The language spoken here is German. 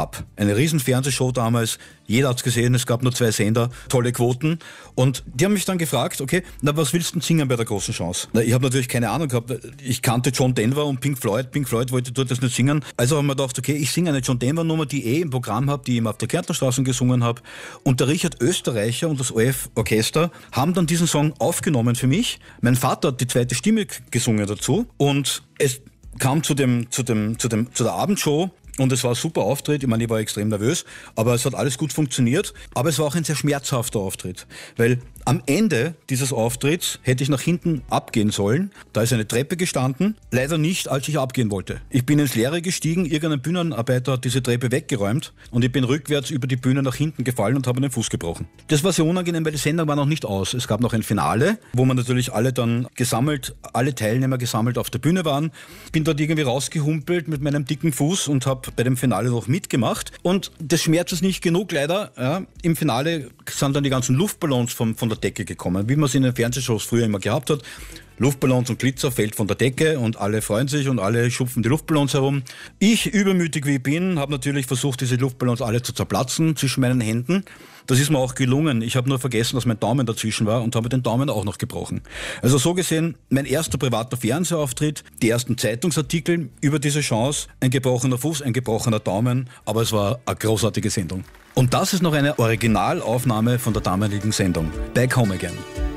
gab. Eine riesen Fernsehshow damals. Jeder hat's gesehen, es gab nur 2 Sender, tolle Quoten. Und die haben mich dann gefragt, okay, na was willst du denn singen bei der großen Chance? Na, ich habe natürlich keine Ahnung gehabt. Ich kannte John Denver und Pink Floyd. Pink Floyd wollte dort das nicht singen. Also haben wir gedacht, okay, ich singe eine John Denver Nummer, die ich im Programm habe, die ich immer auf der Kärntnerstraße gesungen habe. Und der Richard Österreicher und das ORF-Orchester haben dann diesen Song aufgenommen für mich. Mein Vater hat die zweite Stimme gesungen dazu. Und es kam zu der Abendshow. Und es war ein super Auftritt, ich meine, ich war extrem nervös, aber es hat alles gut funktioniert. Aber es war auch ein sehr schmerzhafter Auftritt, weil am Ende dieses Auftritts hätte ich nach hinten abgehen sollen. Da ist eine Treppe gestanden, leider nicht, als ich abgehen wollte. Ich bin ins Leere gestiegen, irgendein Bühnenarbeiter hat diese Treppe weggeräumt und ich bin rückwärts über die Bühne nach hinten gefallen und habe den Fuß gebrochen. Das war sehr unangenehm, weil die Sendung war noch nicht aus. Es gab noch ein Finale, wo man natürlich alle Teilnehmer gesammelt auf der Bühne waren. Bin dort irgendwie rausgehumpelt mit meinem dicken Fuß und habe bei dem Finale noch mitgemacht. Und des Schmerzes nicht genug, leider. Ja, im Finale sind dann die ganzen Luftballons von der Decke gekommen, wie man es in den Fernsehshows früher immer gehabt hat. Luftballons und Glitzer fällt von der Decke und alle freuen sich und alle schupfen die Luftballons herum. Ich, übermütig wie ich bin, habe natürlich versucht, diese Luftballons alle zu zerplatzen zwischen meinen Händen. Das ist mir auch gelungen. Ich habe nur vergessen, dass mein Daumen dazwischen war und habe den Daumen auch noch gebrochen. Also so gesehen, mein erster privater Fernsehauftritt, die ersten Zeitungsartikel über diese Chance, ein gebrochener Fuß, ein gebrochener Daumen, aber es war eine großartige Sendung. Und das ist noch eine Originalaufnahme von der damaligen Sendung, Back Home Again.